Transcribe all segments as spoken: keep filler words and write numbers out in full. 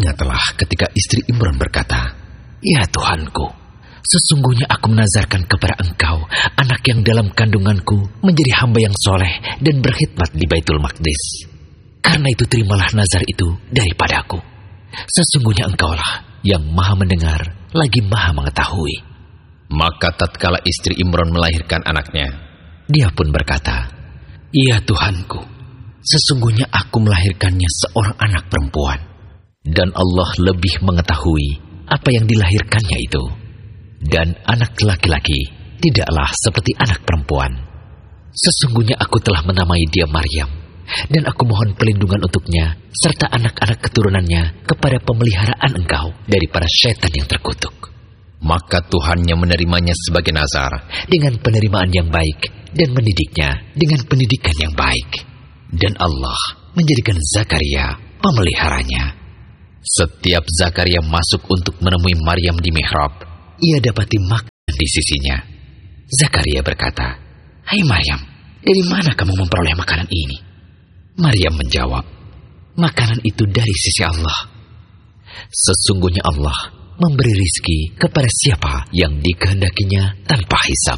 Ingatlah ketika istri Imran berkata, "Ya Tuhanku, sesungguhnya aku menazarkan kepada Engkau anak yang dalam kandunganku menjadi hamba yang soleh dan berkhidmat di Baitul Maqdis. Karena itu terimalah nazar itu daripadaku. Sesungguhnya Engkaulah yang maha mendengar lagi maha mengetahui." Maka tatkala istri Imran melahirkan anaknya, dia pun berkata, "Ya Tuhanku, sesungguhnya aku melahirkannya seorang anak perempuan. Dan Allah lebih mengetahui apa yang dilahirkannya itu. Dan anak laki-laki tidaklah seperti anak perempuan. Sesungguhnya aku telah menamai dia Maryam, dan aku mohon perlindungan untuknya serta anak-anak keturunannya kepada pemeliharaan Engkau dari para syaitan yang terkutuk." Maka Tuhannya menerimanya sebagai nazar dengan penerimaan yang baik dan mendidiknya dengan pendidikan yang baik. Dan Allah menjadikan Zakaria pemeliharanya. Setiap Zakaria masuk untuk menemui Maryam di mihrab, ia dapati makanan di sisinya. Zakaria berkata, "Hai Maryam, dari mana kamu memperoleh makanan ini?" Maryam menjawab, "Makanan itu dari sisi Allah. Sesungguhnya Allah memberi rizki kepada siapa yang dikehendakinya tanpa hisab."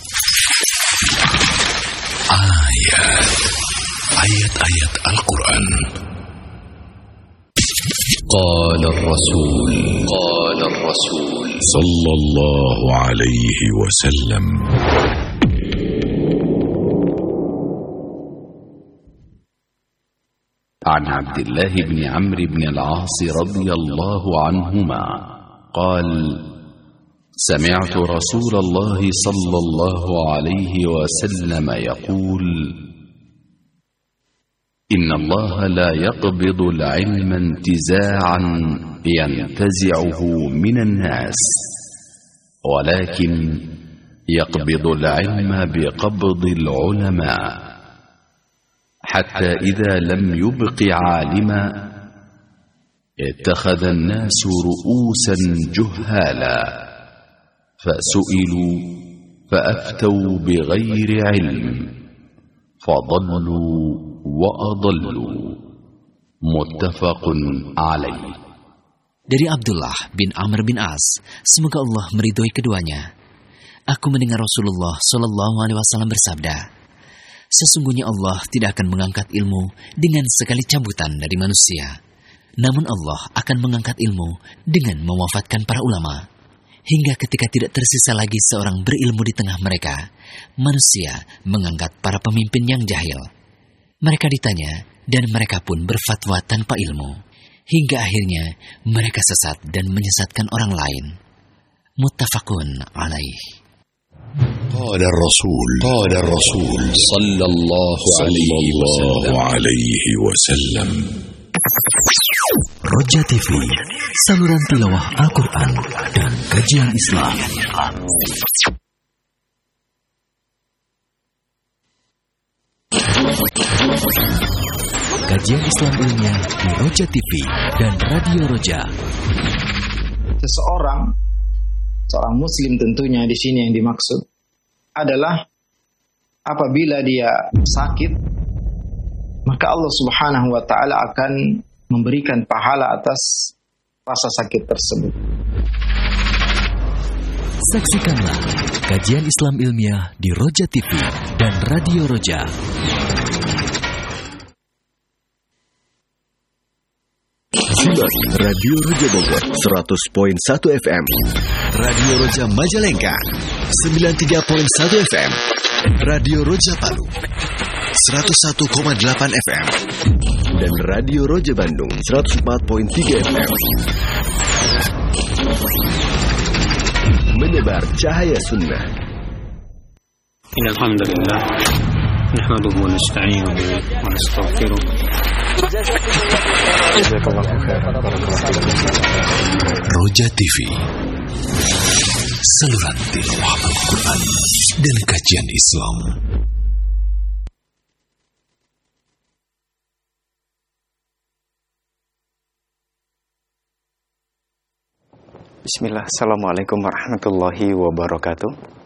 Ayat Ayat-ayat Al-Quran. Qala Rasul Qala Rasul Sallallahu alaihi wasallam. عن عبد الله بن عمرو بن العاص رضي الله عنهما قال: سمعت رسول الله صلى الله عليه وسلم يقول: إن الله لا يقبض العلم انتزاعا ينتزعه من الناس، ولكن يقبض العلم بقبض العلماء، حتى إذا لم يبق عالما اتخذ الناس رؤوسا جهالا، فسئلوا فأفتوا بغير علم فضلوا وأضلوا. متفق عليه. Dari Abdullah bin Amr bin As, semoga Allah meridhoi keduanya. Aku mendengar Rasulullah Shallallahu Alaihi Wasallam bersabda, "Sesungguhnya Allah tidak akan mengangkat ilmu dengan sekali cabutan dari manusia. Namun Allah akan mengangkat ilmu dengan mewafatkan para ulama. Hingga ketika tidak tersisa lagi seorang berilmu di tengah mereka, manusia mengangkat para pemimpin yang jahil. Mereka ditanya dan mereka pun berfatwa tanpa ilmu. Hingga akhirnya mereka sesat dan menyesatkan orang lain." Muttafaqun alaih. قال الرسول قال الرسول صلى الله عليه وسلم. Roja T V, saluran tilawah Al-Quran dan kajian Islam. Kajian Islam ilmiah di Roja T V dan Radio Roja. Seseorang, seorang Muslim tentunya di sini yang dimaksud adalah apabila dia sakit, maka Allah Subhanahu wa Ta'ala akan memberikan pahala atas rasa sakit tersebut. Saksikanlah kajian Islam ilmiah di Roja T V dan Radio Roja. Simak Radio Roja Bogor seratus koma satu F M, Radio Roja Majalengka sembilan puluh tiga koma satu F M, Radio Roja Palu seratus satu koma delapan F M, dan Radio Roja Bandung seratus empat koma tiga F M. Menebar cahaya sunnah. Alhamdulillah, nahmaduhu wa nasta'inuhu wa nastaghfiruh. Roja T V, saluran tilawah Al-Quran dan kajian Islam. Bismillah, assalamualaikum warahmatullahi wabarakatuh.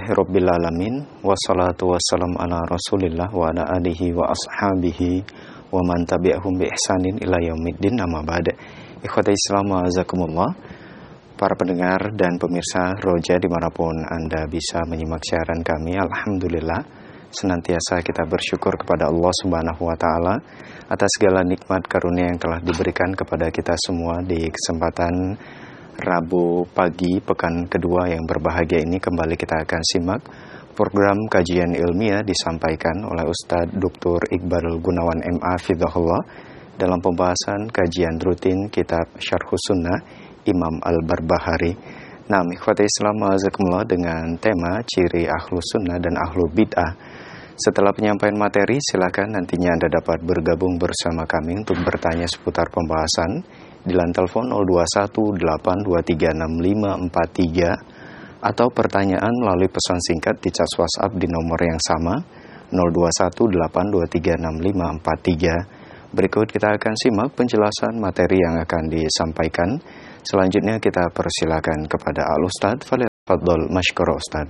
Alhamdulillahirrabbilalamin. Wassalatu wassalamu ala rasulillah wa ala alihi wa ashabihi wa wa man tabi'ahum bi ihsanin ila yaumiddin, amma ba'd. Ikhwati Islam wa azakumullah, para pendengar dan pemirsa Roja dimanapun Anda bisa menyimak siaran kami, alhamdulillah senantiasa kita bersyukur kepada Allah Subhanahu wa taala atas segala nikmat karunia yang telah diberikan kepada kita semua di kesempatan Rabu pagi pekan kedua yang berbahagia ini. Kembali kita akan simak program kajian ilmiah disampaikan oleh Ustadz Doktor Iqbalul Gunawan M A Fidhahullah dalam pembahasan kajian rutin kitab Syarhus Sunnah Imam Al-Barbahari. Nah, ikhwati Islam wa'azakumullah, dengan tema ciri Ahlus Sunnah dan Ahlul Bid'ah. Setelah penyampaian materi, silakan nantinya Anda dapat bergabung bersama kami untuk bertanya seputar pembahasan di line telepon nol dua satu delapan dua tiga enam lima empat tiga atau pertanyaan melalui pesan singkat di chat WhatsApp di nomor yang sama nol dua satu delapan dua tiga enam lima empat tiga. Berikut kita akan simak penjelasan materi yang akan disampaikan. Selanjutnya kita persilakan kepada Al-Ustadz. Fadhol mashkura Ustadz.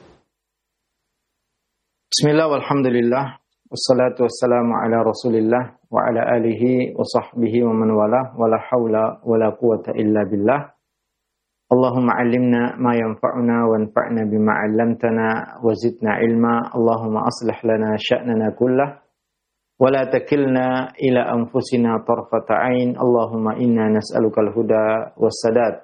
Bismillah walhamdulillah wassalatu wassalamu ala rasulillah wa ala alihi wa sahbihi wa man wala wa la hawla wa la quwata illa billah. Allahumma allimna ma yanfa'una wa anfa'na bima 'allamtana wa zidna ilma. Allahumma aslih lana sya'nana kullah wa la takilna ila anfusina tarfata 'ain. Allahumma inna nas'alukal huda wassadad.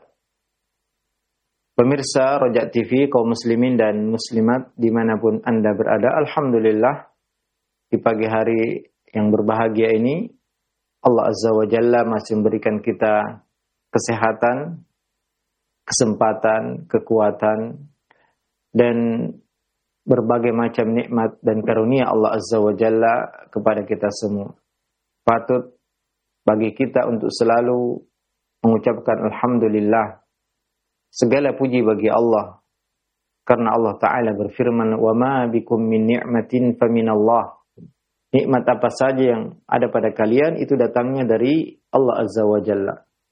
Pemirsa Roja T V, kaum muslimin dan muslimat dimanapun Anda berada, alhamdulillah di pagi hari yang berbahagia ini Allah Azza wa Jalla masih memberikan kita kesehatan, kesempatan, kekuatan, dan berbagai macam nikmat dan karunia Allah Azza wa Jalla kepada kita semua. Patut bagi kita untuk selalu mengucapkan alhamdulillah. Segala puji bagi Allah, karena Allah Ta'ala berfirman, wa ma bikum min ni'matin faminallah. Nikmat apa saja yang ada pada kalian itu datangnya dari Allah Azza wa Jalla.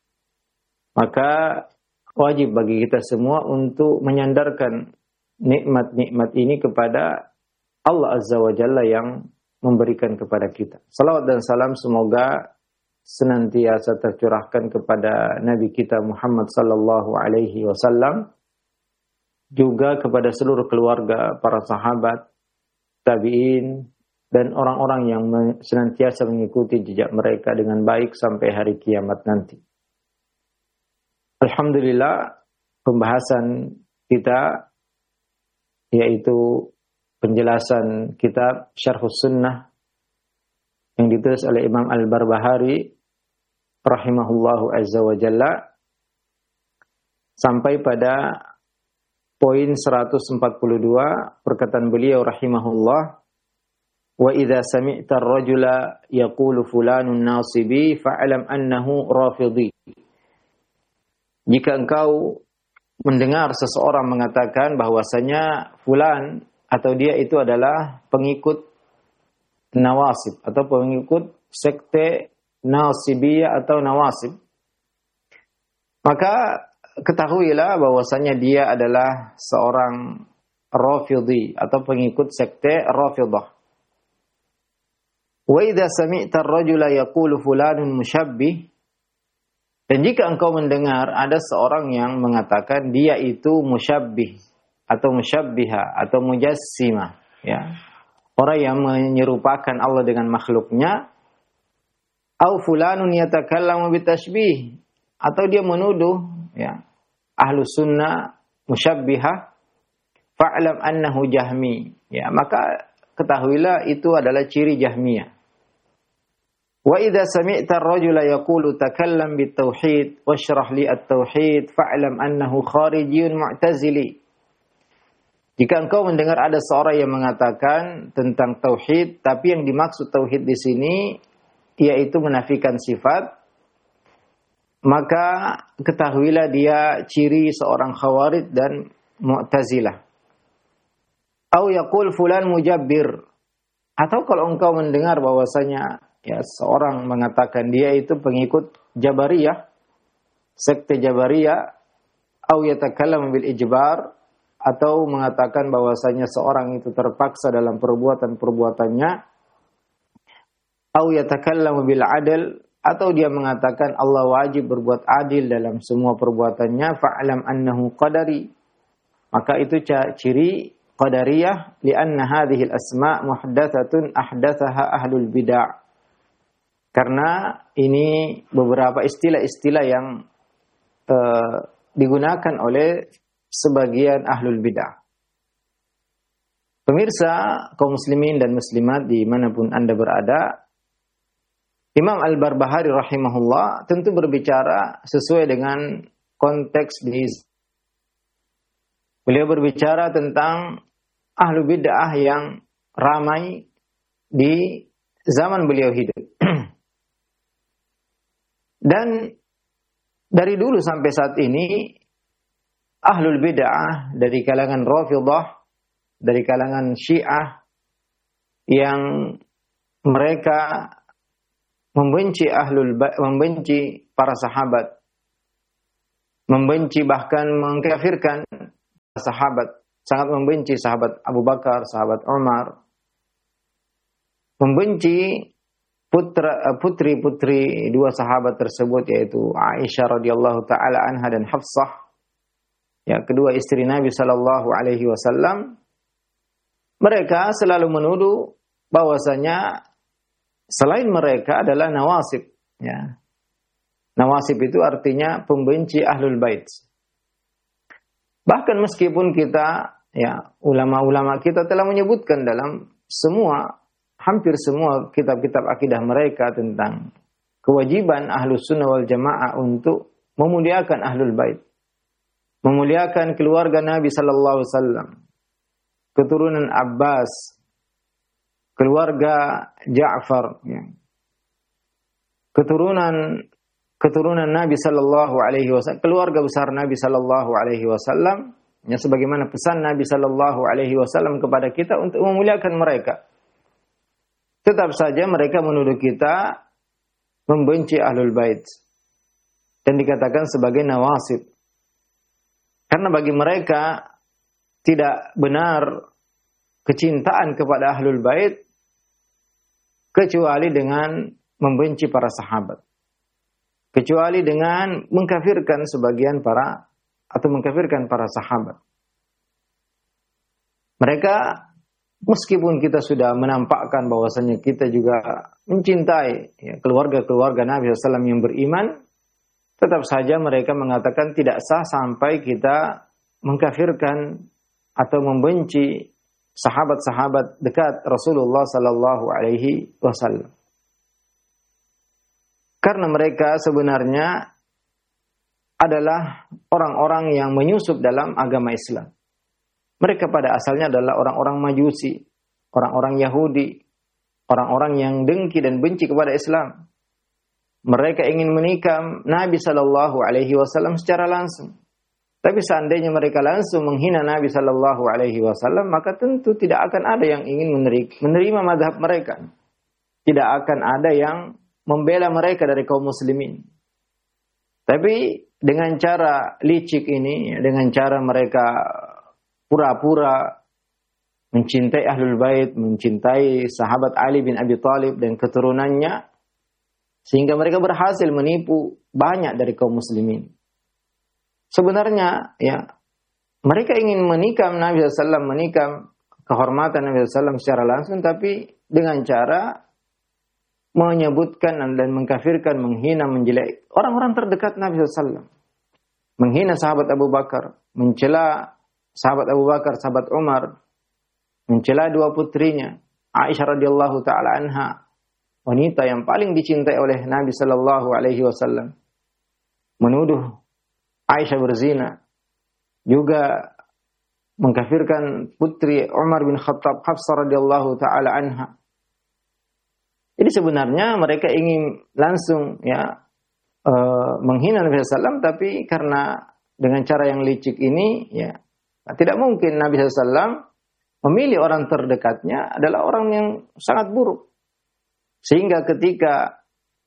Maka wajib bagi kita semua untuk menyandarkan nikmat-nikmat ini kepada Allah Azza wa Jalla yang memberikan kepada kita. Salawat dan salam semoga senantiasa tercurahkan kepada Nabi kita Muhammad sallallahu alaihi wasallam, juga kepada seluruh keluarga, para sahabat, tabi'in, dan orang-orang yang senantiasa mengikuti jejak mereka dengan baik sampai hari kiamat nanti. Alhamdulillah, pembahasan kita yaitu penjelasan kitab Syarhus Sunnah yang ditulis oleh Imam Al-Barbahari rahimahullahu azza wa jalla sampai pada poin seratus empat puluh dua, perkataan beliau rahimahullah, wa idza sami'ta ar-rajula yaqulu fulanun nasibi fa'lam annahu rafidhi. Jika engkau mendengar seseorang mengatakan bahwasanya fulan atau dia itu adalah pengikut nawasib atau pengikut sekte nasibiyah atau nawasib, maka ketahuilah bahwasanya dia adalah seorang rafidhi atau pengikut sekte rafidah. Wa idza sami'ta ar-rajula yaqulu fulanun musyabbih, dan jika engkau mendengar ada seorang yang mengatakan dia itu musyabbih atau musyabbiha atau mujassimah, ya, orang yang menyerupakan Allah dengan makhluknya, au fulanun yatakallamu bitashbih, atau dia menuduh, ya, ahlu sunnah musyabbiha, fa'lam annahu jahmi, ya, maka ketahuilah itu adalah ciri Jahmiyah. Wa idza sami'ta ar-rajula yaqulu takallam bit-tauhid washrah li at-tauhid fa'lam annahu kharijiyun mu'tazili. Jika engkau mendengar ada seorang yang mengatakan tentang tauhid, tapi yang dimaksud tauhid di sini yaitu menafikan sifat, maka ketahuilah dia ciri seorang khawarij dan mu'tazilah. Au yaqul fulan mujabbir, atau kalau engkau mendengar bahwasanya ya seorang mengatakan dia itu pengikut Jabariyah, sekte Jabariyah, au yatakallamu bil ijbar, atau mengatakan bahwasanya seorang itu terpaksa dalam perbuatan-perbuatannya, au yatakallamu bil adl, atau dia mengatakan Allah wajib berbuat adil dalam semua perbuatannya, fa'lam annahu qadari, maka itu ciri qadariyah, li'anna hadhihi al-asma' muhdatsatun ahdatsaha ahlul bid'ah, karena ini beberapa istilah-istilah yang uh, digunakan oleh sebagian ahlul bid'ah. Pemirsa kaum muslimin dan muslimat dimanapun Anda berada, Imam Al-Barbahari rahimahullah tentu berbicara sesuai dengan konteks di beliau berbicara tentang ahlu bid'ah yang ramai di zaman beliau hidup. Dan dari dulu sampai saat ini ahlul bid'ah dari kalangan Rafidhah, dari kalangan Syiah yang mereka membenci ahlul membenci para sahabat, membenci bahkan mengkafirkan sahabat, sangat membenci sahabat Abu Bakar, sahabat Umar, membenci putra putri-putri dua sahabat tersebut, yaitu Aisyah radhiyallahu taala anha dan Hafsah, ya, kedua istri Nabi sallallahu alaihi wasallam. Mereka selalu menuduh bahwasanya selain mereka adalah nawasib, ya. Nawasib itu artinya pembenci ahlul bait. Bahkan meskipun kita, ya, ulama-ulama kita telah menyebutkan dalam semua, hampir semua kitab-kitab akidah mereka tentang kewajiban ahlus sunnah wal jamaah untuk memuliakan ahlul bait, memuliakan keluarga Nabi sallallahu alaihi wasallam, keturunan Abbas, keluarga Ja'far, ya. keturunan keturunan Nabi sallallahu alaihi wasallam, keluarga besar Nabi sallallahu alaihi wasallam, ya, sebagaimana pesan Nabi sallallahu alaihi wasallam kepada kita untuk memuliakan mereka. Tetap saja mereka menuduh kita membenci ahlul bait dan dikatakan sebagai nawasib. Karena bagi mereka tidak benar kecintaan kepada ahlul bait kecuali dengan membenci para sahabat, kecuali dengan mengkafirkan sebagian para atau mengkafirkan para sahabat. Mereka, meskipun kita sudah menampakkan bahwasanya kita juga mencintai, ya, keluarga-keluarga Nabi shallallahu alaihi wasallam yang beriman, tetap saja mereka mengatakan tidak sah sampai kita mengkafirkan atau membenci sahabat-sahabat dekat Rasulullah sallallahu alaihi wasallam. Karena mereka sebenarnya adalah orang-orang yang menyusup dalam agama Islam. Mereka pada asalnya adalah orang-orang Majusi, orang-orang Yahudi, orang-orang yang dengki dan benci kepada Islam. Mereka ingin menikam Nabi sallallahu alaihi wasallam secara langsung. Tapi seandainya mereka langsung menghina Nabi sallallahu alaihi wasallam, maka tentu tidak akan ada yang ingin menerima mazhab mereka. Tidak akan ada yang membela mereka dari kaum muslimin. Tapi dengan cara licik ini, dengan cara mereka pura-pura mencintai ahlul bait, mencintai sahabat Ali bin Abi Thalib dan keturunannya, sehingga mereka berhasil menipu banyak dari kaum muslimin. Sebenarnya, ya, mereka ingin menikam Nabi sallallahu alaihi wasallam, menikam kehormatan Nabi sallallahu alaihi wasallam secara langsung, tapi dengan cara menyebutkan dan mengkafirkan, menghina, menjelek orang-orang terdekat Nabi sallallahu alaihi wasallam. Menghina sahabat Abu Bakar, mencela sahabat Abu Bakar, sahabat Umar, mencela dua putrinya, Aisyah radhiyallahu taala anha, wanita yang paling dicintai oleh Nabi sallallahu alaihi wasallam, menuduh Aisyah berzina, juga mengkafirkan putri Umar bin Khattab, Hafsah radhiyallahu taala anha. Jadi sebenarnya mereka ingin langsung, ya, uh, menghina Nabi sallallahu alaihi wasallam, tapi karena dengan cara yang licik ini, ya, tidak mungkin Nabi sallallahu alaihi wasallam memilih orang terdekatnya adalah orang yang sangat buruk. Sehingga ketika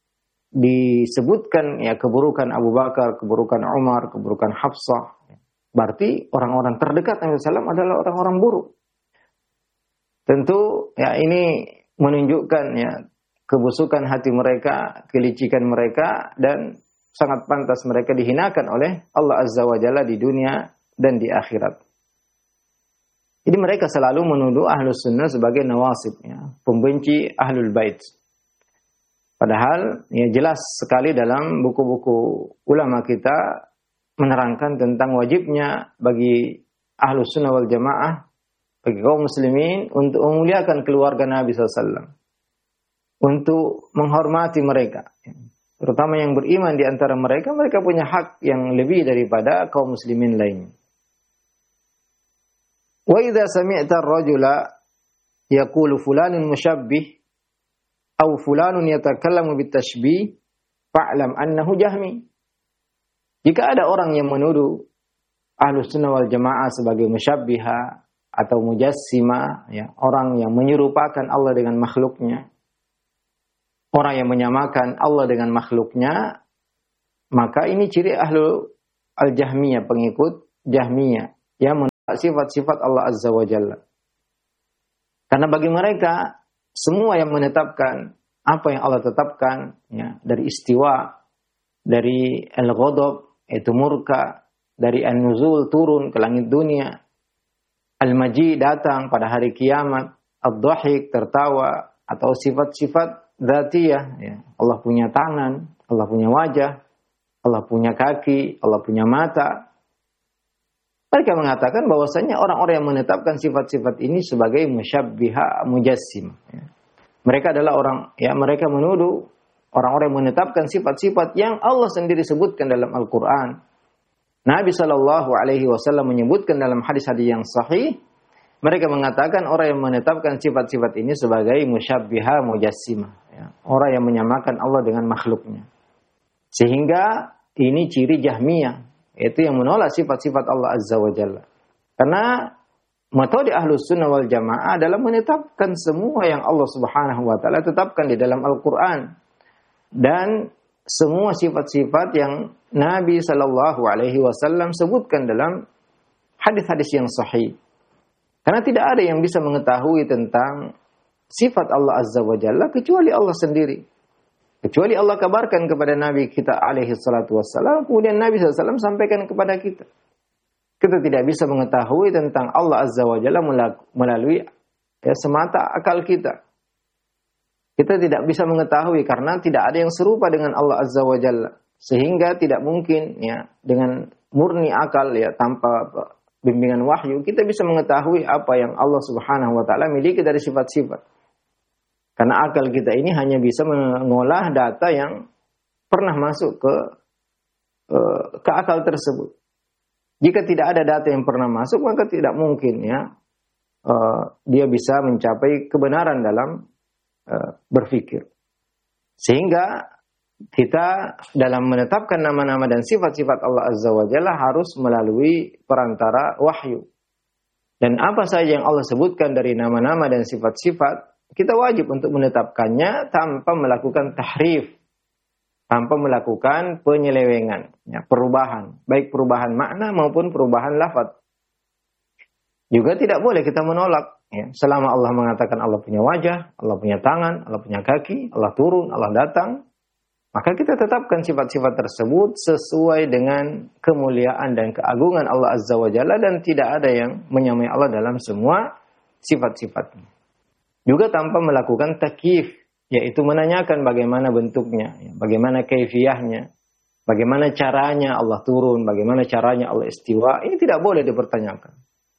disebutkan, ya, keburukan Abu Bakar, keburukan Umar, keburukan Hafsah, berarti orang-orang terdekat Nabi sallallahu alaihi wasallam adalah orang-orang buruk. Tentu, ya, ini menunjukkan, ya, kebusukan hati mereka, kelicikan mereka, dan sangat pantas mereka dihinakan oleh Allah Azza wa Jalla di dunia dan di akhirat. Jadi mereka selalu menuduh Ahlus Sunnah sebagai nawasib, ya, pembenci Ahlul Bait. Padahal ya jelas sekali dalam buku-buku ulama kita menerangkan tentang wajibnya bagi Ahlus Sunnah wal Jamaah, bagi kaum muslimin untuk memuliakan keluarga Nabi shallallahu alaihi wasallam, untuk menghormati mereka. Terutama yang beriman di antara mereka, mereka punya hak yang lebih daripada kaum muslimin lainnya. Wa idza sami'ta ar-rajula yaqulu fulanun musyabbih aw fulanun yatakallamu bitashbih fa'lam annahu jahmi. Jika ada orang yang menuduh Ahlus Sunnah wal Jamaah sebagai musyabbiha atau mujassima, ya, orang yang menyerupakan Allah dengan makhluknya, orang yang menyamakan Allah dengan makhluknya, maka ini ciri ahlu al-Jahmiyah, pengikut Jahmiyah, yang menolak sifat-sifat Allah Azza wa Jalla. Karena bagi mereka, semua yang menetapkan apa yang Allah tetapkan, ya, dari istiwa, dari al-ghadab, yaitu murka, dari an-nuzul, turun ke langit dunia, al-maji, datang pada hari kiamat, ad-dhahik, tertawa, atau sifat-sifat dzatiyah, ya. Allah punya tangan, Allah punya wajah, Allah punya kaki, Allah punya mata. Mereka mengatakan bahwasanya orang-orang yang menetapkan sifat-sifat ini sebagai musyabbiha mujassim, ya. Mereka adalah orang, ya, mereka menuduh orang-orang yang menetapkan sifat-sifat yang Allah sendiri sebutkan dalam Al-Quran. Nabi Shallallahu Alaihi Wasallam menyebutkan dalam hadis-hadis yang sahih. Mereka mengatakan orang yang menetapkan sifat-sifat ini sebagai musyabbiha mujassimah, ya, orang yang menyamakan Allah dengan makhluknya. Sehingga ini ciri Jahmiyah, yaitu yang menolak sifat-sifat Allah Azza wa Jalla. Karena metode Ahlus Sunnah wal Jamaah adalah menetapkan semua yang Allah Subhanahu wa taala tetapkan di dalam Al-Qur'an, dan semua sifat-sifat yang Nabi Shallallahu Alaihi Wasallam sebutkan dalam hadis-hadis yang sahih. Karena tidak ada yang bisa mengetahui tentang sifat Allah Azza wa Jalla kecuali Allah sendiri. Kecuali Allah kabarkan kepada Nabi kita alaihi salatu wassalam, kemudian Nabi shallallahu alaihi wasallam sampaikan kepada kita. Kita tidak bisa mengetahui tentang Allah Azza wa Jalla melalui, ya, semata akal kita. Kita tidak bisa mengetahui karena tidak ada yang serupa dengan Allah Azza wa Jalla. Sehingga tidak mungkin, ya, dengan murni akal, ya, tanpa bimbingan wahyu, kita bisa mengetahui apa yang Allah Subhanahu wa taala miliki dari sifat-sifat. Karena akal kita ini hanya bisa mengolah data yang pernah masuk ke ke akal tersebut. Jika tidak ada data yang pernah masuk, maka tidak mungkin, ya, dia bisa mencapai kebenaran dalam berpikir. Sehingga kita dalam menetapkan nama-nama dan sifat-sifat Allah Azza wa Jalla harus melalui perantara wahyu. Dan apa saja yang Allah sebutkan dari nama-nama dan sifat-sifat, kita wajib untuk menetapkannya tanpa melakukan tahrif, tanpa melakukan penyelewengan, ya, perubahan, baik perubahan makna maupun perubahan lafaz. Juga tidak boleh kita menolak, ya, selama Allah mengatakan Allah punya wajah, Allah punya tangan, Allah punya kaki, Allah turun, Allah datang, maka kita tetapkan sifat-sifat tersebut sesuai dengan kemuliaan dan keagungan Allah Azza wa Jalla, dan tidak ada yang menyamai Allah dalam semua sifat-sifatnya. Juga tanpa melakukan takyif, yaitu menanyakan bagaimana bentuknya, ya, bagaimana kaifiyahnya, bagaimana caranya Allah turun, bagaimana caranya Allah istiwa, ini tidak boleh dipertanyakan.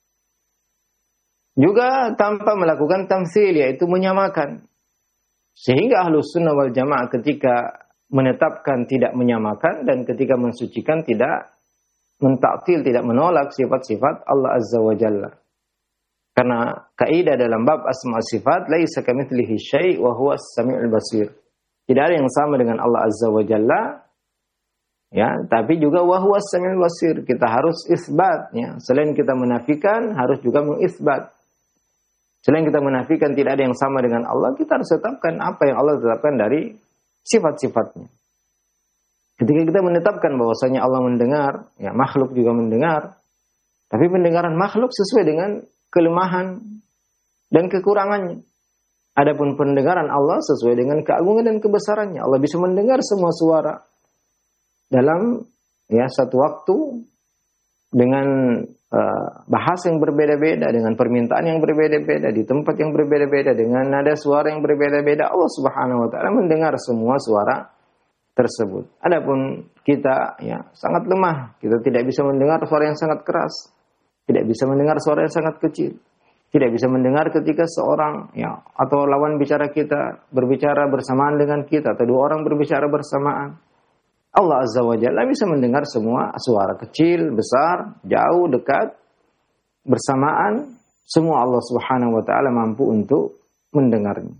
Juga tanpa melakukan tamtsil, yaitu menyamakan. Sehingga Ahlus Sunnah wal Jamaah ketika menetapkan tidak menyamakan, dan ketika mensucikan tidak mentaktil, tidak menolak sifat-sifat Allah Azza wa Jalla. Karena kaidah dalam bab asma sifat, laisa kamitslihi syai' wa huwa as-sami'ul basir. Tidak ada yang sama dengan Allah Azza wa Jalla, ya, tapi juga wa huwa as-sami'ul basir. Kita harus isbat, ya. Selain kita menafikan, harus juga mengisbat. Selain kita menafikan tidak ada yang sama dengan Allah, kita harus tetapkan apa yang Allah tetapkan dari sifat-sifatnya. Ketika kita menetapkan bahwasanya Allah mendengar, ya, makhluk juga mendengar, tapi pendengaran makhluk sesuai dengan kelemahan dan kekurangannya. Adapun pendengaran Allah sesuai dengan keagungan dan kebesarannya. Allah bisa mendengar semua suara dalam ya satu waktu dengan uh, bahasa yang berbeda-beda, dengan permintaan yang berbeda-beda, di tempat yang berbeda-beda, dengan nada suara yang berbeda-beda. Allah Subhanahu wa taala mendengar semua suara tersebut. Adapun kita ya sangat lemah, kita tidak bisa mendengar suara yang sangat keras, tidak bisa mendengar suara yang sangat kecil, tidak bisa mendengar ketika seorang ya atau lawan bicara kita berbicara bersamaan dengan kita atau dua orang berbicara bersamaan. Allah Azza wa Jalla bisa mendengar semua suara kecil, besar, jauh, dekat, bersamaan, semua Allah Subhanahu wa taala mampu untuk mendengarnya.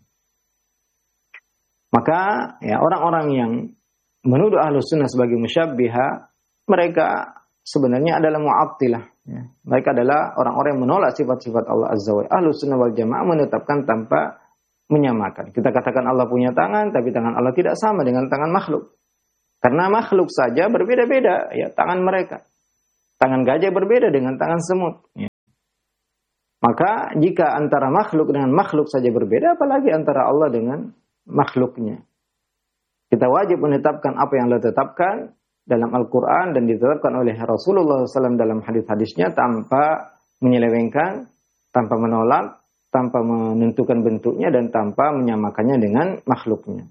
Maka ya orang-orang yang menuduh Ahlus Sunnah sebagai musyabbiha, mereka sebenarnya adalah mu'attilah. Ya. Mereka adalah orang-orang yang menolak sifat-sifat Allah Azza wa Jalla. Ahlus Sunnah wal Jamaah menetapkan tanpa menyamakan. Kita katakan Allah punya tangan, tapi tangan Allah tidak sama dengan tangan makhluk. Karena makhluk saja berbeda-beda, ya tangan mereka. Tangan gajah berbeda dengan tangan semut. Ya. Maka jika antara makhluk dengan makhluk saja berbeda, apalagi antara Allah dengan makhluknya. Kita wajib menetapkan apa yang Allah tetapkan dalam Al-Quran dan ditetapkan oleh Rasulullah shallallahu alaihi wasallam dalam hadis-hadisnya tanpa menyelewengkan, tanpa menolak, tanpa menentukan bentuknya dan tanpa menyamakannya dengan makhluknya.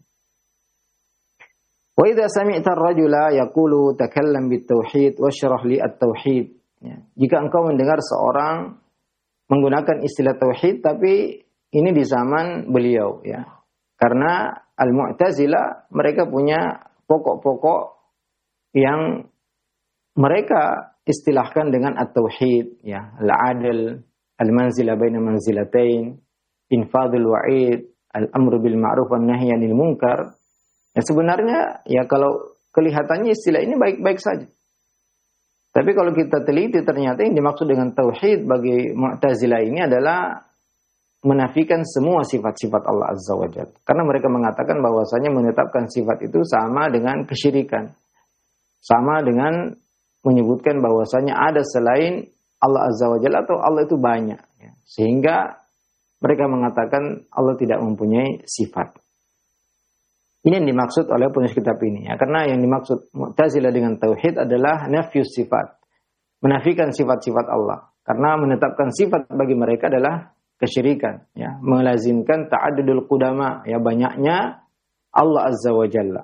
Wa idza sami'ta ar-rajula yaqulu takallam bit-tauhid washrah li at-tauhid. Ya. Jika engkau mendengar seorang menggunakan istilah tauhid, tapi ini di zaman beliau ya. Karena Al-Mu'tazilah mereka punya pokok-pokok yang mereka istilahkan dengan at-tauhid ya, al-adl, al-manzilah baina manzilatain, infadul wa'id, al-amru bil ma'ruf wan nahyi 'anil munkar. Ya sebenarnya ya kalau kelihatannya istilah ini baik-baik saja. Tapi kalau kita teliti ternyata yang dimaksud dengan tauhid bagi Mu'tazilah ini adalah menafikan semua sifat-sifat Allah Azza wa Jalla. Karena mereka mengatakan bahwasanya menetapkan sifat itu sama dengan kesyirikan. Sama dengan menyebutkan bahwasanya ada selain Allah Azza wa Jalla atau Allah itu banyak. Sehingga mereka mengatakan Allah tidak mempunyai sifat. Ini yang dimaksud oleh penulis kitab ini. Ya. Karena yang dimaksud Mu'tazilah dengan tauhid adalah nafyus sifat. Menafikan sifat-sifat Allah. Karena menetapkan sifat bagi mereka adalah kesyirikan, ya, melazimkan ta'addudul qudama, ya banyaknya Allah Azza wa Jalla.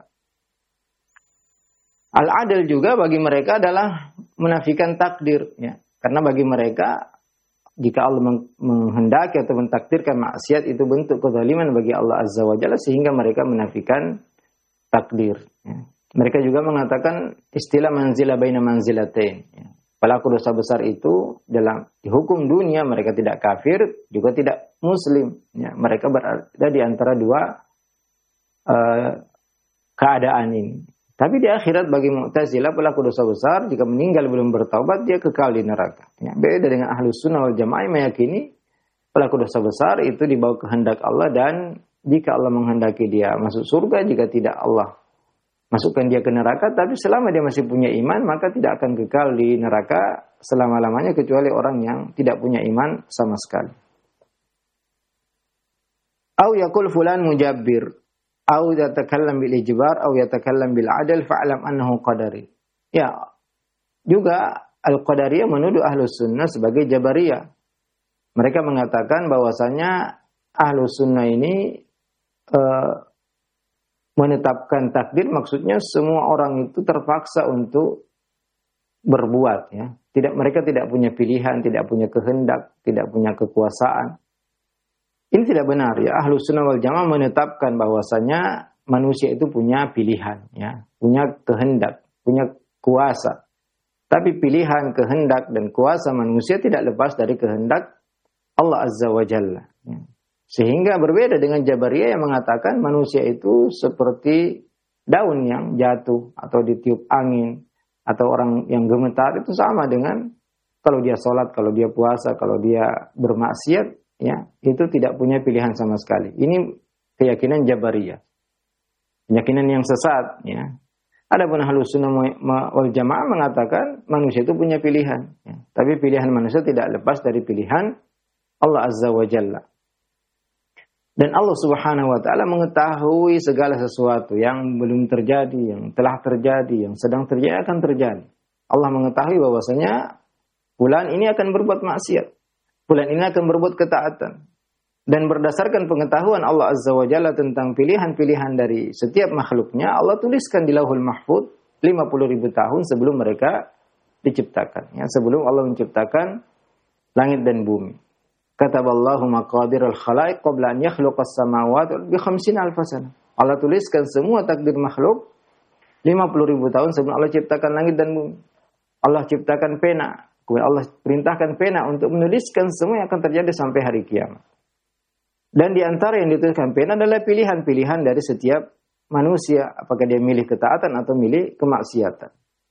Al-adl juga bagi mereka adalah menafikan takdir, ya. Karena bagi mereka jika Allah menghendaki atau mentakdirkan maksiat itu bentuk kezaliman bagi Allah Azza wa Jalla sehingga mereka menafikan takdir, ya. Mereka juga mengatakan istilah manzilah baina manzilatain, ya. Pelaku dosa besar itu dalam hukum dunia mereka tidak kafir, juga tidak muslim. Ya, mereka berada di antara dua uh, keadaan ini. Tapi di akhirat bagi Mu'tazilah pelaku dosa besar jika meninggal belum bertaubat dia kekal di neraka. Ya, beda dengan Ahlus Sunnah wal Jamaah yang meyakini pelaku dosa besar itu dibawa kehendak Allah dan jika Allah menghendaki dia masuk surga, jika tidak Allah masukkan dia ke neraka, tapi selama dia masih punya iman, maka tidak akan kekal di neraka selama-lamanya kecuali orang yang tidak punya iman sama sekali. Au yaqul fulan mujabbir, au yatakallam bil ijbar, au yatakallam bil adl fa'lam annahu qadari. Ya, juga Al-Qadariyah menuduh Ahlus Sunnah sebagai Jabariyah. Mereka mengatakan bahwasanya Ahlus Sunnah ini uh, menetapkan takdir, maksudnya semua orang itu terpaksa untuk berbuat, ya. Tidak, mereka tidak punya pilihan, tidak punya kehendak, tidak punya kekuasaan. Ini tidak benar, ya. Ahlus Sunnah wal Jamaah menetapkan bahwasanya manusia itu punya pilihan, ya, punya kehendak, punya kuasa. Tapi pilihan, kehendak dan kuasa manusia tidak lepas dari kehendak Allah Azza wa Jalla, ya. Sehingga berbeda dengan Jabariyah yang mengatakan manusia itu seperti daun yang jatuh atau ditiup angin atau orang yang gemetar, itu sama dengan kalau dia sholat, kalau dia puasa, kalau dia bermaksiat, ya itu tidak punya pilihan sama sekali. Ini keyakinan Jabariyah, keyakinan yang sesat, ya. Adapun Ahlus Sunnah wal Jamaah mengatakan manusia itu punya pilihan, ya. Tapi pilihan manusia tidak lepas dari pilihan Allah Azza wa Jalla. Dan Allah Subhanahu wa taala mengetahui segala sesuatu yang belum terjadi, yang telah terjadi, yang sedang terjadi, akan terjadi. Allah mengetahui bahwasanya fulan ini akan berbuat maksiat, fulan ini akan berbuat ketaatan. Dan berdasarkan pengetahuan Allah Azza wa Jalla tentang pilihan-pilihan dari setiap makhluknya, Allah tuliskan di Lauhul Mahfuz lima puluh ribu tahun sebelum mereka diciptakan. Ya, sebelum Allah menciptakan langit dan bumi. Kataballahu maqadir al-khalaiq qabla an yakhluqas samawati bi khamsina alf sana. Allah tuliskan semua takdir makhluk lima puluh ribu tahun sebelum Allah ciptakan langit dan bumi. Allah ciptakan pena, kemudian Allah perintahkan pena untuk menuliskan semua yang akan terjadi sampai hari kiamat. Dan di antara yang dituliskan pena adalah pilihan-pilihan dari setiap manusia, apakah dia milih ketaatan atau milih kemaksiatan.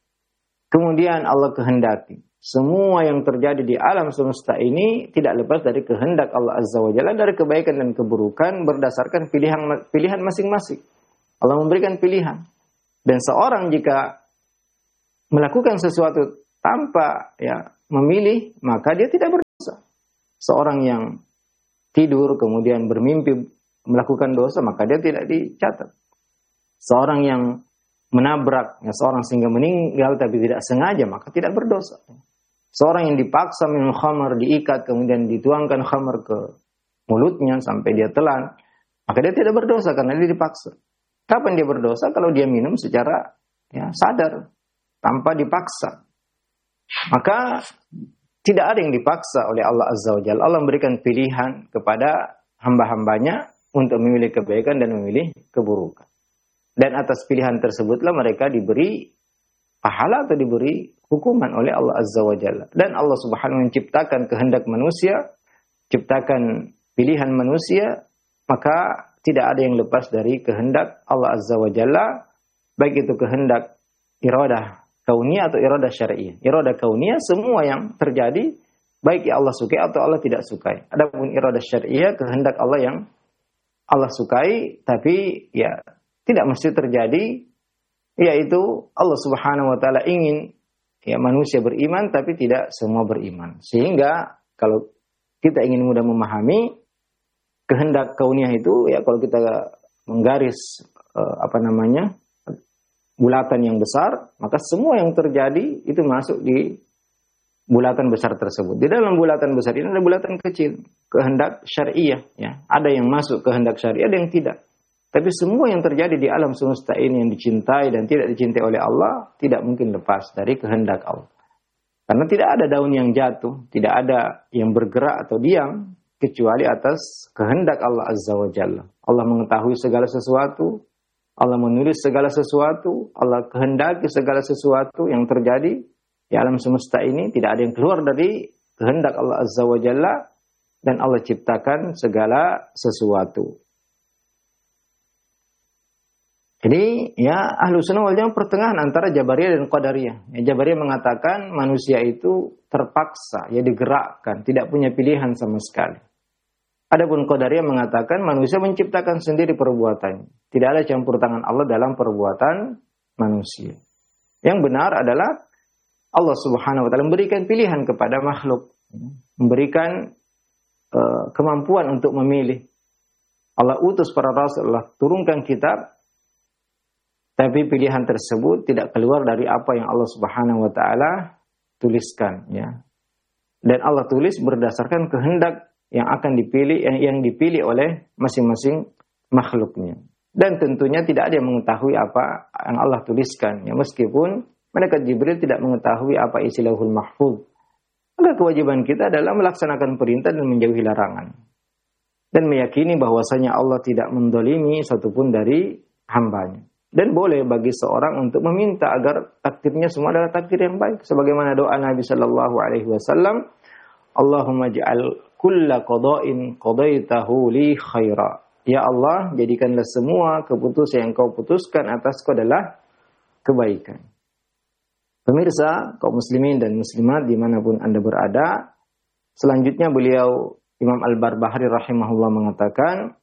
Kemudian Allah kehendaki semua yang terjadi di alam semesta ini tidak lepas dari kehendak Allah Azza wa Jalla, dari kebaikan dan keburukan berdasarkan pilihan pilihan masing-masing. Allah memberikan pilihan. Dan seorang jika melakukan sesuatu tanpa ya memilih, maka dia tidak berdosa. Seorang yang tidur kemudian bermimpi melakukan dosa, maka dia tidak dicatat. Seorang yang menabrak ya, seorang sehingga meninggal tapi tidak sengaja, maka tidak berdosa. Seorang yang dipaksa minum khamar, diikat, kemudian dituangkan khamar ke mulutnya sampai dia telan, maka dia tidak berdosa karena dia dipaksa. Kapan dia berdosa? Kalau dia minum secara ya, sadar, tanpa dipaksa. Maka tidak ada yang dipaksa oleh Allah Azza wa Jalla. Allah memberikan pilihan kepada hamba-hambanya untuk memilih kebaikan dan memilih keburukan. Dan atas pilihan tersebutlah mereka diberi pahala atau diberi hukuman oleh Allah Azza wa Jalla. Dan Allah Subhanahu menciptakan kehendak manusia, ciptakan pilihan manusia, maka tidak ada yang lepas dari kehendak Allah Azza wa Jalla, baik itu kehendak iradah kauniyah atau iradah syar'iyah. Iradah kauniyah semua yang terjadi baik yang Allah sukai atau Allah tidak sukai. Adapun iradah syar'iyah kehendak Allah yang Allah sukai tapi ya tidak mesti terjadi, yaitu Allah Subhanahu wa taala ingin ya manusia beriman tapi tidak semua beriman. Sehingga kalau kita ingin mudah memahami kehendak kauniyah itu ya kalau kita menggaris eh, apa namanya bulatan yang besar, maka semua yang terjadi itu masuk di bulatan besar tersebut. Di dalam bulatan besar ini ada bulatan kecil, kehendak syariah ya. Ada yang masuk kehendak syariah, ada yang tidak. Tapi semua yang terjadi di alam semesta ini yang dicintai dan tidak dicintai oleh Allah tidak mungkin lepas dari kehendak Allah. Karena tidak ada daun yang jatuh, tidak ada yang bergerak atau diam kecuali atas kehendak Allah Azza wa Jalla. Allah mengetahui segala sesuatu, Allah menulis segala sesuatu, Allah kehendaki segala sesuatu yang terjadi di alam semesta ini, tidak ada yang keluar dari kehendak Allah Azza wa Jalla, dan Allah ciptakan segala sesuatu. Jadi ya Ahlus Sunnah wal Jamaah pertengahan antara Jabariyah dan Qadariyah. Ya, Jabariyah mengatakan manusia itu terpaksa, ya digerakkan, tidak punya pilihan sama sekali. Adapun Qadariyah mengatakan manusia menciptakan sendiri perbuatannya. Tidak ada campur tangan Allah dalam perbuatan manusia. Yang benar adalah Allah Subhanahu wa taala memberikan pilihan kepada makhluk, memberikan uh, kemampuan untuk memilih. Allah utus para rasul, Allah turunkan kitab. Tapi pilihan tersebut tidak keluar dari apa yang Allah Subhanahu wa taala tuliskan ya. Dan Allah tulis berdasarkan kehendak yang akan dipilih yang, yang dipilih oleh masing-masing makhluknya. Dan tentunya tidak ada yang mengetahui apa yang Allah tuliskan ya, meskipun malaikat Jibril tidak mengetahui apa isi Lauhul Mahfuz. Maka kewajiban kita adalah melaksanakan perintah dan menjauhi larangan. Dan meyakini bahwasanya Allah tidak mendolimi satupun dari hambanya. Dan boleh bagi seorang untuk meminta agar takdirnya semua adalah takdir yang baik. Sebagaimana doa Nabi Sallallahu Alaihi Wasallam, Allahumma ja'al kulla qada'in qadaitahu li khaira. Ya Allah, jadikanlah semua keputusan yang kau putuskan atasku adalah kebaikan. Pemirsa, kaum muslimin dan muslimat dimanapun Anda berada, selanjutnya beliau Imam Al-Barbahari rahimahullah mengatakan,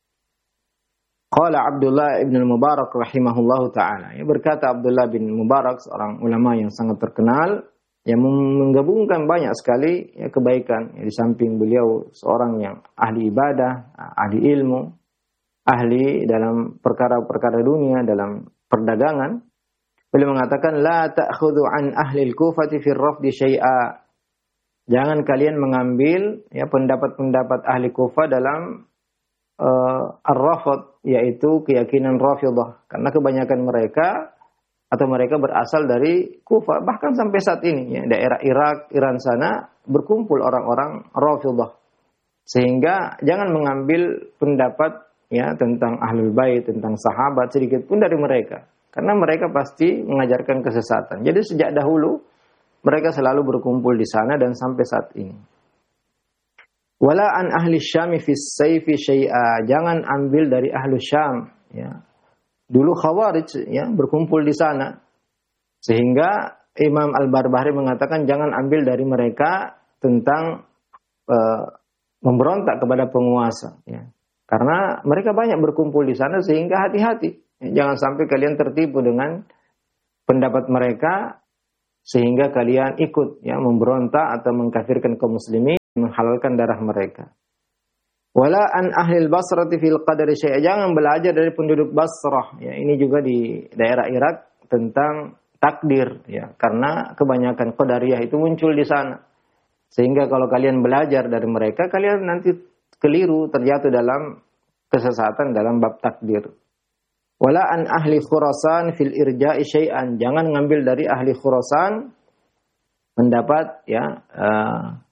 Qala Abdullah ibn al-Mubarak rahimahullahu ta'ala. Ya, berkata Abdullah bin Mubarak, seorang ulama yang sangat terkenal, yang menggabungkan banyak sekali ya, kebaikan. Ya, di samping beliau seorang yang ahli ibadah, ahli ilmu, ahli dalam perkara-perkara dunia, dalam perdagangan. Beliau mengatakan, la ta'khudhu an ahli al-Kufati fi ar-rafdi syai'a. Jangan kalian mengambil ya pendapat-pendapat ahli Kufah dalam uh, ar-rafd, yaitu keyakinan Rafidhah. Karena kebanyakan mereka atau mereka berasal dari Kufah, bahkan sampai saat ini ya, daerah Irak, Iran sana berkumpul orang-orang Rafidhah. Sehingga jangan mengambil pendapat ya tentang Ahlul Bait, tentang sahabat sedikit pun dari mereka. Karena mereka pasti mengajarkan kesesatan. Jadi sejak dahulu mereka selalu berkumpul di sana dan sampai saat ini. Wala an ahli Syam fi sayfi syai'a. Jangan ambil dari ahli Syam ya. Dulu Khawarij ya berkumpul di sana. Sehingga Imam Al-Barbahari mengatakan jangan ambil dari mereka tentang uh, memberontak kepada penguasa ya. Karena mereka banyak berkumpul di sana sehingga hati-hati. Ya, jangan sampai kalian tertipu dengan pendapat mereka sehingga kalian ikut ya memberontak atau mengkafirkan kaum muslimin, menghalalkan darah mereka. Wala an ahli al-Basrati fil qadari syai'a. Jangan belajar dari penduduk Basrah ya, ini juga di daerah Irak tentang takdir ya, karena kebanyakan qadariyah itu muncul di sana. Sehingga kalau kalian belajar dari mereka, kalian nanti keliru, terjatuh dalam kesesatan dalam bab takdir. Wala an ahli Khurasan fil irja'i syai'an. Jangan ngambil dari ahli Khurasan mendapat ya uh,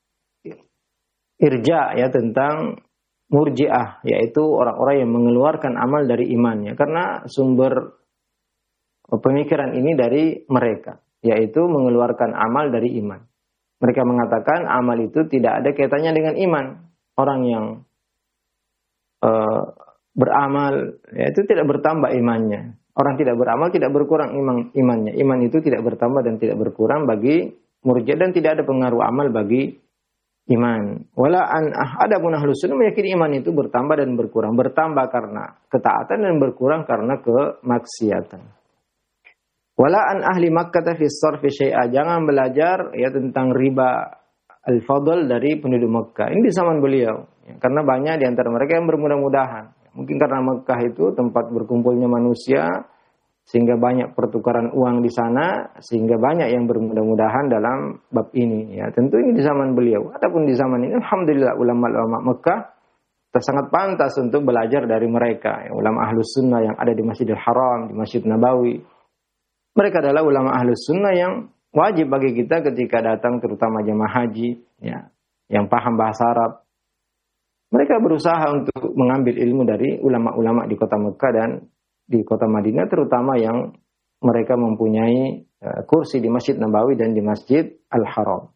irja ya tentang murji'ah, yaitu orang-orang yang mengeluarkan amal dari imannya. Karena sumber pemikiran ini dari mereka, yaitu mengeluarkan amal dari iman. Mereka mengatakan amal itu tidak ada kaitannya dengan iman. Orang yang uh, beramal ya, itu tidak bertambah imannya. Orang tidak beramal tidak berkurang iman imannya. Iman itu tidak bertambah dan tidak berkurang bagi murji'ah, dan tidak ada pengaruh amal bagi iman. Wala an adapun ahlus sunnah meyakini iman itu bertambah dan berkurang. Bertambah karena ketaatan dan berkurang karena kemaksiatan. Wala an ahli Makkah fi sarfi syai'a. Jangan belajar ya tentang riba al-fadl dari penduduk Mekah. Ini di zaman beliau. Ya, karena banyak di antara mereka yang bermudah-mudahan. Mungkin karena Mekah itu tempat berkumpulnya manusia, sehingga banyak pertukaran uang di sana, sehingga banyak yang bermudah-mudahan dalam bab ini. Ya, tentu ini di zaman beliau. Adapun di zaman ini, alhamdulillah ulama-ulama Mekah sangat pantas untuk belajar dari mereka. Ya, ulama Ahlus Sunnah yang ada di Masjidil Haram, di Masjid Nabawi. Mereka adalah ulama Ahlus Sunnah yang wajib bagi kita ketika datang, terutama jemaah haji, ya, yang paham bahasa Arab. Mereka berusaha untuk mengambil ilmu dari ulama-ulama di kota Mekah dan di kota Madinah, terutama yang mereka mempunyai uh, kursi di Masjid Nabawi dan di Masjid Al-Haram.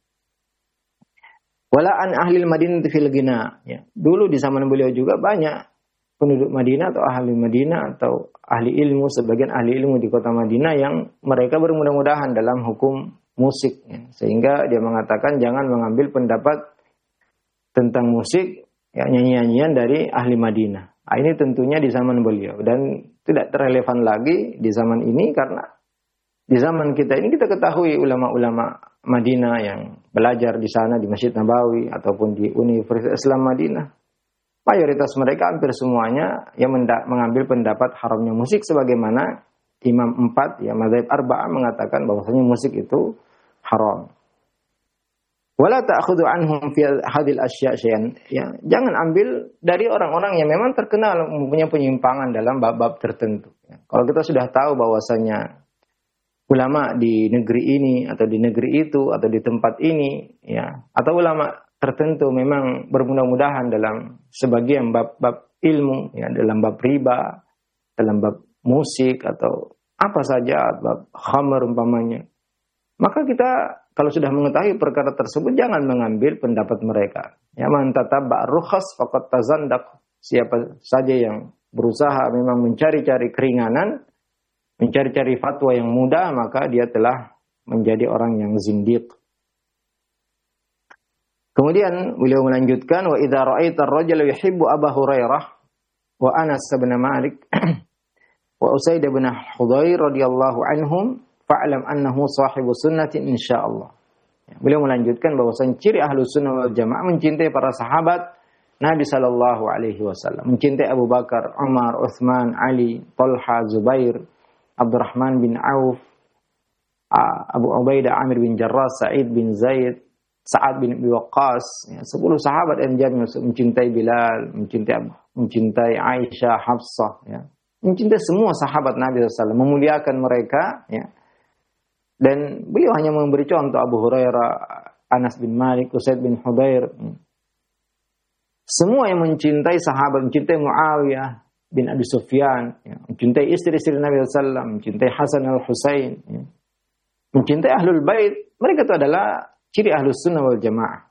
Wala an ahli Madinah fil ghina. Ya. Dulu di zaman beliau juga banyak penduduk Madinah atau ahli Madinah atau ahli ilmu, sebagian ahli ilmu di kota Madinah yang mereka bermudah-mudahan dalam hukum musik. Ya. Sehingga dia mengatakan jangan mengambil pendapat tentang musik ya, nyanyi-nyanyian dari ahli Madinah. Nah, ini tentunya di zaman beliau dan tidak relevan lagi di zaman ini, karena di zaman kita ini kita ketahui ulama-ulama Madinah yang belajar di sana di Masjid Nabawi ataupun di Universitas Islam Madinah. Mayoritas mereka hampir semuanya yang mengambil pendapat haramnya musik, sebagaimana Imam empat ya mazhab Arba'ah mengatakan bahwasanya musik itu haram. Wala ta'khudhu anhum fi hadhil asya' syai'an. Ya, jangan ambil dari orang-orang yang memang terkenal mempunyai penyimpangan dalam bab-bab tertentu. Ya, kalau kita sudah tahu bahwasanya ulama di negeri ini atau di negeri itu atau di tempat ini ya, atau ulama tertentu memang bermudah-mudahan dalam sebagian bab-bab ilmu ya, dalam bab riba, dalam bab musik atau apa saja, bab khamr umpamanya. Maka kita kalau sudah mengetahui perkara tersebut, jangan mengambil pendapat mereka. Ya, man tatabba' rukhas faqad tazandaq. Siapa saja yang berusaha memang mencari-cari keringanan, mencari-cari fatwa yang mudah, maka dia telah menjadi orang yang zindiq. Kemudian beliau melanjutkan, wa idza ra'aita ar-rajula yuhibbu Abu Hurairah wa Anas bin Malik wa Usaid bin Hudzair radhiyallahu anhum fa'lam annahu sahibu sunnatin insyaallah. Beliau melanjutkan bahwasanya ciri Ahlus Sunnah wal Jamaah mencintai para sahabat Nabi sallallahu alaihi wasallam, mencintai Abu Bakar, Umar, Utsman, Ali, Talha, Zubair, Abdurrahman bin Auf, Abu Ubaidah, Amir bin Jarrah, Sa'id bin Zaid, Sa'ad bin Abi Waqqas, ya, sepuluh sahabat yang jami mencintai Bilal, mencintai mencintai Aisyah, Hafsah, ya. Mencintai semua sahabat Nabi sallallahu alaihi wasallam, memuliakan mereka, ya. Dan beliau hanya memberi contoh Abu Hurairah, Anas bin Malik, Usaid bin Hudair. Semua yang mencintai sahabat, mencintai Muawiyah bin Abi Sufyan, ya, mencintai istri-istri Nabi sallallahu alaihi wasallam, mencintai Hasan al-Husain, ya, mencintai Ahlul Bait, mereka itu adalah ciri Ahlus Sunnah wal Jamaah.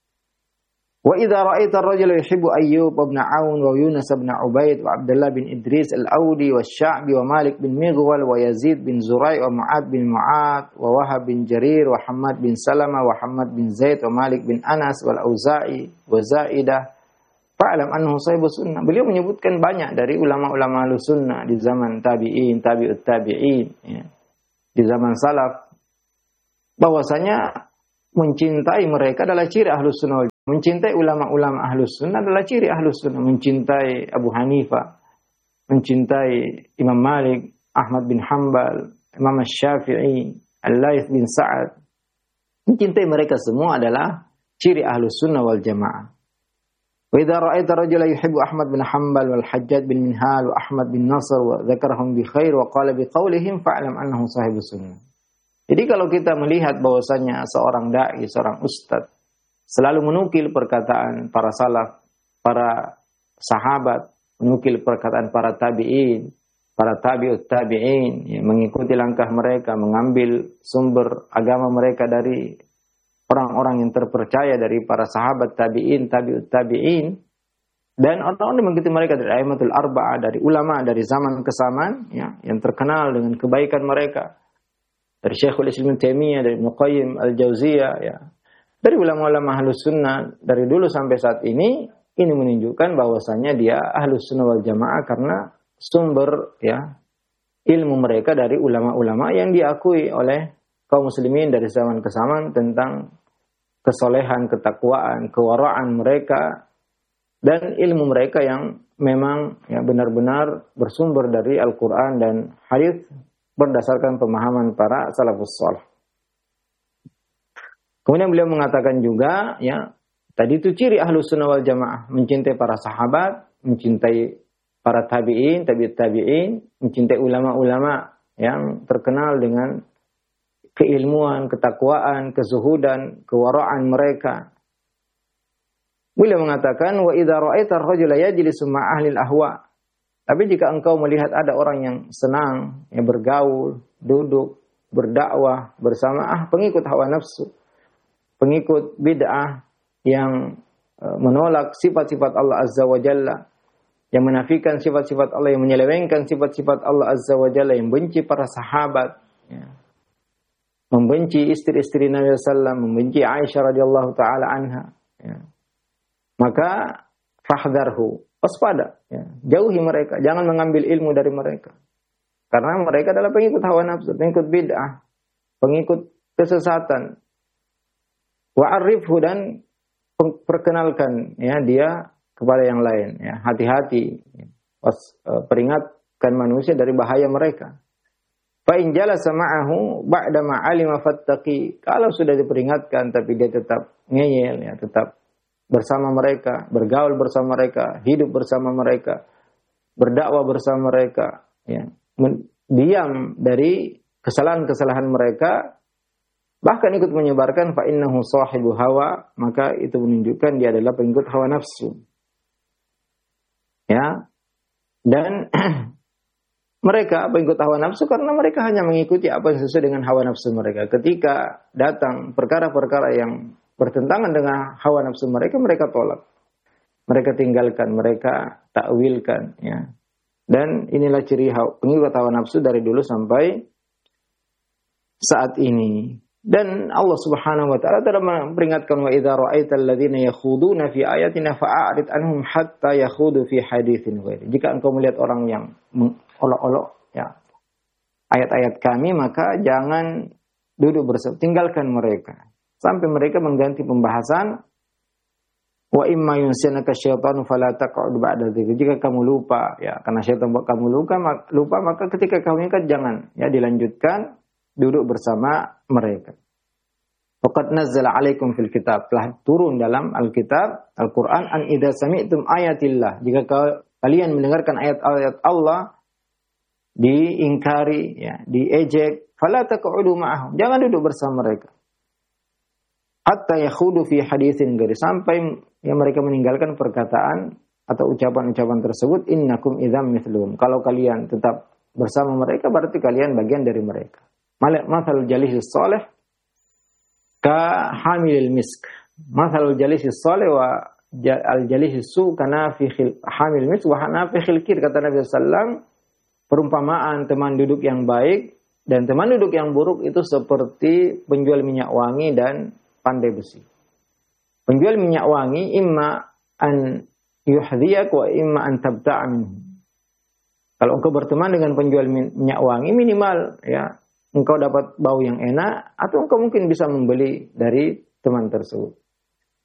Wa idza ra'aita ar-rajula yuhibbu Ayyub ibn Aun wa Yunus ibn Ubaid wa Abdullah bin Idris al-Audi wa Sya'bi wa Malik bin Mighwal wa Yazid bin Zurai' wa Mu'ad bin Mu'ad wa Wahab bin Jarir wa Hammad bin Salama wa Hammad bin Zaid wa Malik bin Anas wal Auza'i wa Zaidah fa'lam annahu sahibus sunnah. Beliau menyebutkan banyak dari ulama-ulama Ahlus Sunnah di zaman tabi'in, tabi'ut tabi'in, ya, di zaman salaf, bahwasanya mencintai mereka adalah ciri Ahlus Sunnah. Mencintai ulama-ulama Ahlus Sunnah adalah ciri Ahlus Sunnah. Mencintai Abu Hanifah, mencintai Imam Malik, Ahmad bin Hanbal, Imam Syafi'i, Al-Laits bin Sa'ad. Mencintai mereka semua adalah ciri Ahlus Sunnah wal Jamaah. Wa idza ra'aita rajulan yuhibbu Ahmad bin Hanbal wal Hajjaj bin Minhal wa Ahmad bin Nasr wa dzakarahum bi khair wa qala bi qaulihim fa'lam annahu sahibus sunnah. Jadi kalau kita melihat bahwasanya seorang dai, seorang ustaz selalu menukil perkataan para salaf, para sahabat, menukil perkataan para tabi'in, para tabi'ut tabi'in, ya, mengikuti langkah mereka, mengambil sumber agama mereka dari orang-orang yang terpercaya dari para sahabat tabi'in, tabi'ut tabi'in, dan orang-orang yang mengikuti mereka dari a'immatul arba'ah, dari ulama dari zaman ke zaman, ya, yang terkenal dengan kebaikan mereka, dari Syekhul Islam Taimiyah, dari Ibnu Qayyim al-Jauziyah, ya, dari ulama-ulama Ahlus Sunnah dari dulu sampai saat ini, ini menunjukkan bahwasanya dia Ahlus Sunnah wal Jamaah karena sumber, ya, ilmu mereka dari ulama-ulama yang diakui oleh kaum muslimin dari zaman ke zaman tentang kesolehan, ketakwaan, kewaraan mereka dan ilmu mereka yang memang, ya, benar-benar bersumber dari Al-Qur'an dan hadis berdasarkan pemahaman para salafus salih. Kemudian beliau mengatakan juga, ya, tadi itu ciri Ahlus Sunnah wal Jamaah, mencintai para sahabat, mencintai para tabi'in, tabi'ut tabi'in, mencintai ulama-ulama yang terkenal dengan keilmuan, ketakwaan, kezuhudan, kewaraan mereka. Beliau mengatakan, wa idza ra'aita ar-rajula yajlisu ma'a ahli al-ahwa. Tapi jika engkau melihat ada orang yang senang, yang bergaul, duduk, berdakwah bersama ah pengikut hawa nafsu, pengikut bid'ah yang menolak sifat-sifat Allah Azza wa Jalla, yang menafikan sifat-sifat Allah, yang menyelewengkan sifat-sifat Allah Azza wa Jalla, yang benci para sahabat, ya, membenci istri-istri Nabi sallallahu alaihi wasallam, membenci Aisyah radhiyallahu taala anha, ya, maka fahdharhu, waspada, ya, jauhi mereka, jangan mengambil ilmu dari mereka, karena mereka adalah pengikut hawa nafsu, pengikut bid'ah, pengikut kesesatan. Wa'arifhu, dan perkenalkan, ya, dia kepada yang lain, ya, hati-hati, ya, peringatkan manusia dari bahaya mereka. Fa in jalasa ma'ahu ba'da ma 'alima fattaqi, kalau sudah diperingatkan tapi dia tetap ngeyel, ya, tetap bersama mereka, bergaul bersama mereka, hidup bersama mereka, berdakwah bersama mereka, ya, diam dari kesalahan-kesalahan mereka, bahkan ikut menyebarkan fa innahu sahibu hawa, maka itu menunjukkan dia adalah pengikut hawa nafsu. Ya. Dan mereka pengikut hawa nafsu karena mereka hanya mengikuti apa yang sesuai dengan hawa nafsu mereka. Ketika datang perkara-perkara yang bertentangan dengan hawa nafsu mereka, mereka tolak. Mereka tinggalkan, mereka takwilkan, ya. Dan inilah ciri pengikut hawa nafsu dari dulu sampai saat ini. Dan Allah Subhanahu wa taala telah memperingatkan, wa idza ra'aital ladzina yakhuduna fi ayatina fa'arid anhum hatta yakhudu fi haditsin ghairi. Jika engkau melihat orang yang mengolok-olok, ya, ayat-ayat kami, maka jangan duduk bersama, tinggalkan mereka sampai mereka mengganti pembahasan. Wa imma yunsinaka syaitanu fala taq'ud ba'da dzikri. Jika kamu lupa, ya, karena syaitan buat kamu lupa, lupa maka ketika kamu ingat jangan ya dilanjutkan duduk bersama mereka. Faqad nazzala 'alaikum fil kitab, telah turun dalam Alkitab, Al-Qur'an, an idza sami'tum ayatillah. Jika kalian mendengarkan ayat-ayat Allah diingkari, ya, diejek, fala taq'udu ma'ahum. Jangan duduk bersama mereka. Hatta yakhudu fi haditsin ghairi, sampai ya mereka meninggalkan perkataan atau ucapan-ucapan tersebut. Innakum idzam mithlum. Kalau kalian tetap bersama mereka berarti kalian bagian dari mereka. Mathal jalisis salih ka hamilil misk. Mathal jalisis salih wa al jalisis su kana fi hamil misk wa hanafikhil kir, kata Nabi sallallahu alaihi wasallam. Perumpamaan teman duduk yang baik dan teman duduk yang buruk itu seperti penjual minyak wangi dan pandai besi. Penjual minyak wangi imma an yuhdhiyak wa imma an tabta'a minhu. Kalau engkau berteman dengan penjual minyak wangi, minimal ya engkau dapat bau yang enak, atau engkau mungkin bisa membeli dari teman tersebut.